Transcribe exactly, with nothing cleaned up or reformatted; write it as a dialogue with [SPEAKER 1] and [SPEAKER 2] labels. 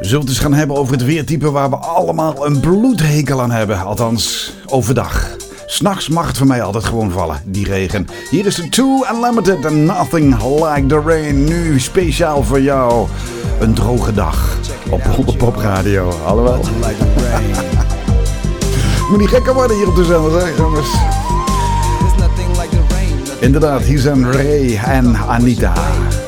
[SPEAKER 1] zullen het eens gaan hebben over het weertype waar we allemaal een bloedhekel aan hebben. Althans, overdag. 'S'nachts mag het voor mij altijd gewoon vallen, die regen. Hier is de Two Unlimited and Nothing Like the Rain. Nu speciaal voor jou. Een droge dag op Pop Radio. Alhoewel. Moet niet gekker worden hier op de zender, hè, jongens. Inderdaad, hier zijn Ray en Anita.